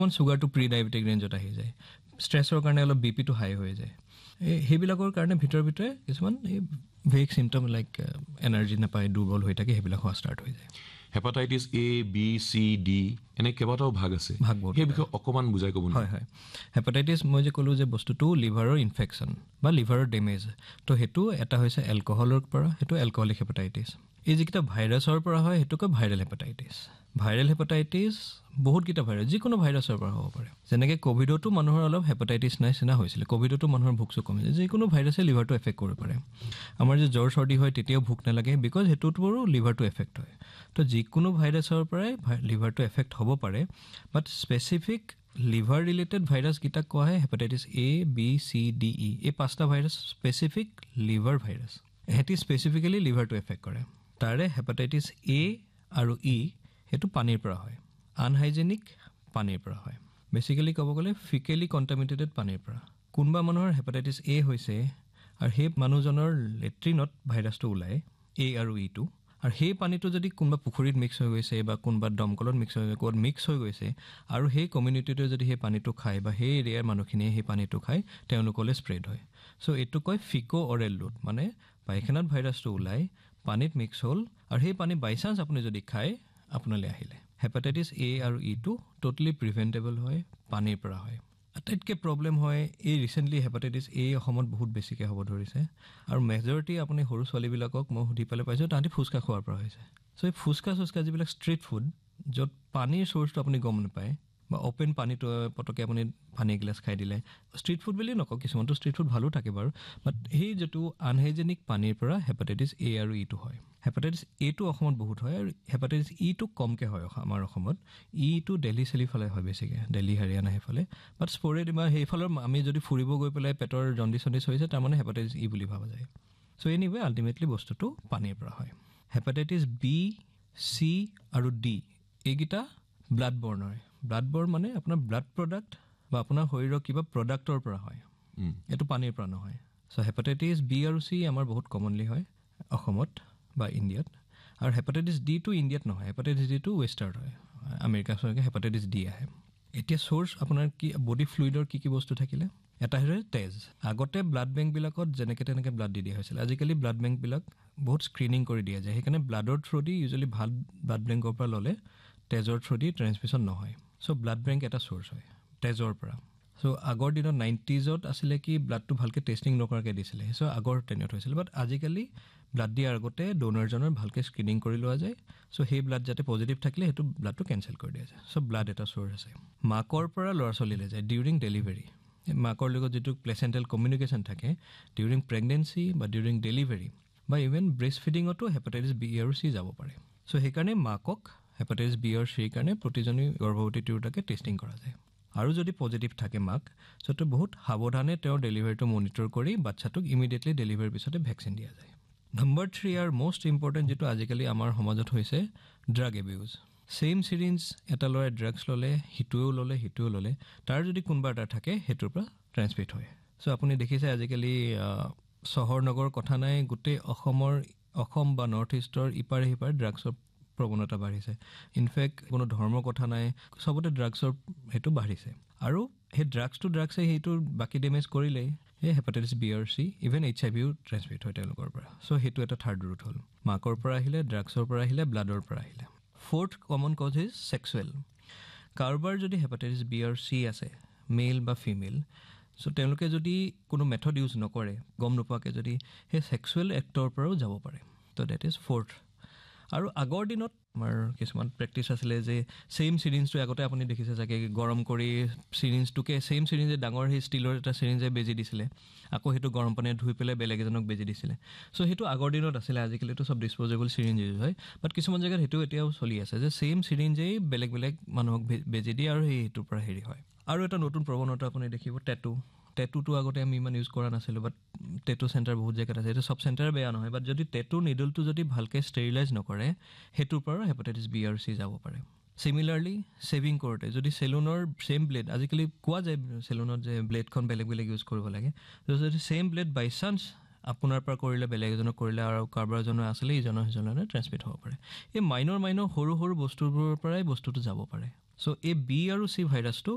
চুগাৰটো pre diabetic ৰেঞ্জত আহি যায়, ষ্ট্ৰেছৰ কাৰণে অলপ বিপিটো হাই হৈ যায়। সেইবিলাকৰ কাৰণে ভিতৰে কিছুমান এই ভেগ চিমটম লাইক এনাৰ্জি নাপায়, দুৰ্বল হৈ থাকে, সেইবিলাক হোৱা ষ্টাৰ্ট হৈ যায়। Hepatitis A B C D এনে কেইবাটাও ভাগ আছে, সেই বিষয়ে অকণমান বুজাই ক'ব নেকি? হয়। হেপাটাইটিছ মই যে ক'লোঁ যে বস্তুটো লিভাৰৰ ইনফেকশ্যন বা লিভাৰৰ ডেমেজ, তো সেইটো এটা হৈছে এলকহলৰ পৰা, সেইটো এলকহলিক হেপাটাইটিছ। এই যিকেইটা ভাইৰাছৰ পৰা হয় সেইটোকে ভাইৰেল হেপাটাইটিছ। ভাইৰেল হেপাটাইটিছ বহুতকেইটা ভাইৰাছ, যিকোনো ভাইৰাছৰ পৰা হ'ব পাৰে। যেনেকৈ ক'ভিডতো মানুহৰ অলপ হেপাটাইটিছ নিচিনা হৈছিলে, ক'ভিডতো মানুহৰ ভোক চোক কমিছে, যিকোনো ভাইৰাছে লিভাৰটো এফেক্ট কৰিব পাৰে। আমাৰ যে জ্বৰ চৰ্দি হয় তেতিয়াও ভোক নালাগে, বিকজ সেইটোতো লিভাৰটো এফেক্ট হয়। তো যিকোনো ভাইৰাছৰ পৰাই লিভাৰটো এফেক্ট হ'ব পাৰে, বাট স্পেচিফিক লিভাৰ ৰিলেটেড ভাইৰাছকেইটাক কোৱা হয় hepatitis A B C D E. এই 5টা ভাইৰাছ স্পেচিফিক লিভাৰ ভাইৰাছ, সিহঁতি স্পেচিফিকেলি লিভাৰটো এফেক্ট কৰে। তাৰে হেপাটাইটিছ এ আৰু ই সেইটো পানীৰ পৰা হয়, আনহাইজেনিক পানীৰ পৰা হয়। বেচিকেলি ক'ব গ'লে ফিকেলি কণ্টামিনেটেড পানীৰ পৰা। কোনোবা মানুহৰ হেপাটাইটিছ এ হৈছে আৰু সেই মানুহজনৰ লেট্ৰিনত ভাইৰাছটো ওলায়, এ আৰু ইটো, আৰু সেই পানীটো যদি কোনোবা পুখুৰীত মিক্স হৈ গৈছে বা কোনোবা দমকলত মিক্স হৈ গৈছে, ক'ৰবাত মিক্স হৈ গৈছে, আৰু সেই কমিউনিটিটোৱে যদি সেই পানীটো খায় বা সেই এৰিয়াৰ মানুহখিনিয়ে সেই পানীটো খায়, তেওঁলোকলৈ স্প্ৰেড হয়। চ' এইটো কয় ফিকো অৰেল ৰুট, মানে পায়খানাত ভাইৰাছটো ওলাই পানীত মিক্স হ'ল, আৰু সেই পানী বাই চান্স আপুনি যদি খায় আপোনালৈ আহিলে। হেপাটাইটিছ এ আৰু ইটো ট'টেলি প্ৰিভেণ্টেবল হয়, পানীৰ পৰা হয়। আটাইতকৈ প্ৰব্লেম হয় এই ৰিচেণ্টলি হেপাটাইটিছ এ অসমত বহুত বেছিকৈ হ'ব ধৰিছে, আৰু মেজৰিটি আপুনি সৰু ছোৱালীবিলাকক মই সুধি পেলাই পাইছোঁ তাহাঁতি ফুচকা খোৱাৰ পৰা হৈছে। চ' এই ফুচকা যিবিলাক ষ্ট্ৰীট ফুড, য'ত পানীৰ চ'ৰ্চটো আপুনি গম নাপায়, বা অ'পেন পানীটো পটকৈ আপুনি পানী এগিলাচ খাই দিলে, ষ্ট্ৰীট ফুড বুলিয়ে নকওঁ, কিছুমানটো ষ্ট্ৰীট ফুড ভালো থাকে বাৰু, বাট সেই যিটো আনহাইজেনিক পানীৰ পৰা হেপাটাইটিছ এ আৰু ইটো হয়। হেপাটাইটিছ এটো অসমত বহুত হয়, আৰু হেপাটাইটিছ ইটো কমকৈ হয় আমাৰ অসমত। ইটো দিল্লী চেলি ফালে হয় বেছিকৈ, দিল্লী হাৰিয়ানা সেইফালে, বাট স্পৰেড বা সেইফালৰ আমি যদি ফুৰিব গৈ পেলাই পেটৰ জণ্ডিছ হৈছে তাৰমানে হেপাটাইটিছ ই বুলি ভাবা যায়। চ' এনিৱে আল্টিমেটলি বস্তুটো পানীৰ পৰা হয়। হেপাটাইটিছ বি চি আৰু ডি এইকেইটা ব্লাড বৰ্ণ হয়। ব্লাড বৰ্ণ মানে আপোনাৰ ব্লাড প্ৰডাক্ট বা আপোনাৰ শৰীৰৰ কিবা প্ৰডাক্টৰ পৰা হয়, এইটো পানীৰ পৰা নহয়। চ' হেপাটাইটিছ বি আৰু চি আমাৰ বহুত কমনলি হয় অসমত বা ইণ্ডিয়াত, আৰু হেপাটাইটিছ ডিটো ইণ্ডিয়াত নহয়, হেপাটাইটিছ ডিটো ৱেষ্টাৰ্ণ হয়, আমেৰিকা চৰকাৰে হেপাটাইটিছ ডি আহে। এতিয়া চ'ৰ্চ আপোনাৰ কি বডি ফ্লুইডৰ কি বস্তু থাকিলে, এটা হৈছে তেজ। আগতে ব্লাড বেংকবিলাকত যেনেকৈ তেনেকৈ ব্লাড দি দিয়া হৈছিল, আজিকালি ব্লাড বেংকবিলাক বহুত স্ক্ৰিনিং কৰি দিয়া যায়, সেইকাৰণে ব্লাডৰ থ্ৰু দি ইউজুৱেলি ভাল ব্লাড বেংকৰ পৰা ল'লে তেজৰ থ্ৰু দি ট্ৰেন্সমিশ্যন নহয়। চ' ব্লাড বেংক এটা চ'ৰ্চ হয় তেজৰ পৰা। চ' আগৰ দিনত 90s আছিলে কি ব্লাডটো ভালকৈ টেষ্টিং নকৰাকৈ দিছিলে, চ' আগৰ ট্ৰেইনত হৈছিলে, বাট আজিকালি ব্লাড দিয়াৰ আগতে ড'নাৰজনৰ ভালকৈ স্ক্ৰিনিং কৰি লোৱা যায়। চ' সেই ব্লাড যাতে পজিটিভ থাকিলে সেইটো ব্লাডটো কেঞ্চেল কৰি দিয়া যায়। চ' ব্লাড এটা চ'ৰ্চ আছে। মাকৰ পৰা ল'ৰা ছোৱালীলৈ যায় ডিউৰিং ডেলিভাৰী, মাকৰ লগত যিটো প্লেচেণ্টেল কমিউনিকেশ্যন থাকে ডিউৰিং প্ৰেগনেঞ্চি বা ডিউৰিং ডেলিভাৰী বা ইভেন ব্ৰেষ্ট ফিডিঙতো হেপাটাইটিছ বি আৰু চি যাব পাৰে। চ' সেইকাৰণে মাকক হেপাটাইটিছ বি আৰু চিৰ কাৰণে প্ৰতিজনী গৰ্ভৱতী তিৰোতাকে টেষ্টিং কৰা যায়, আৰু যদি পজিটিভ থাকে মাক, চ' তো বহুত সাৱধানে তেওঁৰ ডেলিভাৰীটো মনিটৰ কৰি বাচ্ছাটোক ইমিডিয়েটলি ডেলিভাৰীৰ পিছতে ভেকচিন দিয়া যায়। নম্বৰ 3 আৰু মষ্ট ইম্পৰ্টেণ্ট যিটো আজিকালি আমাৰ সমাজত হৈছে ড্ৰাগ এবিউজ। ছেইম চিৰিঞ্জ এটা ল'ৰাই ড্ৰাগছ ল'লে, সিটোৱেও ল'লে, তাৰ যদি কোনোবা এটা থাকে সেইটোৰ পৰা ট্ৰেন্সমিট হয়। চ' আপুনি দেখিছে আজিকালি চহৰ নগৰ কথা নাই, গোটেই অসম বা নৰ্থ ইষ্টৰ ইপাৰে সিপাৰে ড্ৰাগছৰ প্ৰৱণতা বাঢ়িছে। ইনফেক্ট কোনো ধৰ্মৰ কথা নাই, চবতে ড্ৰাগছৰ সেইটো বাঢ়িছে, আৰু সেই ড্ৰাগছে সেইটো বাকী ডেমেজ কৰিলেই সেই হেপাটাইটিছ বি আৰু চি ইভেন HIV ট্ৰেন্সমিট হয় তেওঁলোকৰ পৰা। চ' সেইটো এটা থাৰ্ড ৰুট হ'ল, মাকৰ পৰা আহিলে, ড্ৰাগছৰ পৰা আহিলে, ব্লাডৰ পৰা আহিলে। Fourth common cause is sexual. কাৰোবাৰ যদি হেপাটাইটিছ বি আৰু চি আছে, মেল বা ফিমেল, চ' তেওঁলোকে যদি কোনো মেথড ইউজ নকৰে, গম নোপোৱাকৈ যদি সেই ছেক্সুৱেল এক্টৰ পৰাও যাব পাৰে। ত' ডেট ইজ ফ'ৰ্থ। আৰু আগৰ দিনত আমাৰ কিছুমান প্ৰেক্টিচ আছিলে যে ছেইম চিৰিঞ্জটো আগতে আপুনি দেখিছে চাগে, গৰম কৰি চিৰিঞ্জটোকে ছেইম চিৰিঞ্জে ডাঙৰ সেই ষ্টীলৰ এটা চিৰিঞ্জে বেজি দিছিলে, আকৌ সেইটো গৰম পানীৰে ধুই পেলাই বেলেগ এজনক বেজি দিছিলে। চ' সেইটো আগৰ দিনত আছিলে, আজিকালিতো চব ডিছপ'জেবল চিৰিঞ্জ ইউজ হয়, বাট কিছুমান জেগাত সেইটো এতিয়াও চলি আছে যে ছেইম চিৰিঞ্জেই বেলেগ মানুহক বেজি দিয়ে আৰু সেইটোৰ পৰা হেৰি হয়। আৰু এটা নতুন প্ৰৱণতা আপুনি দেখিব, টেটুটো আগতে আমি ইমান ইউজ কৰা নাছিলোঁ, বাট টেটু চেণ্টাৰ বহুত জেগাত আছে। এইটো চব চেণ্টাৰে বেয়া নহয়, বাট যদি টেটু নিডলটো যদি ভালকৈ ষ্টেৰিলাইজ নকৰে, সেইটোৰ পৰা হেপাটাইটিছ বি আৰু চি যাব পাৰে। চিমিলাৰলি ছেভিং কৰোঁতে যদি চেলুনৰ ছেইম ব্লেড, আজিকালি কোৱা যায় চেলুনত যে ব্লেডখন বেলেগ ইউজ কৰিব লাগে, যদি ছেইম ব্লেড বাই চান্স আপোনাৰ পৰা কৰিলে, বেলেগ এজনক কৰিলে, আৰু কাৰোবাৰ এজনৰ আছিলে সিজনলৈ ট্ৰেন্সমিট হ'ব পাৰে। এই মাইনৰ সৰু বস্তুবোৰৰ পৰাই বস্তুটো যাব পাৰে। চ' এই বি আৰু চি ভাইৰাছটো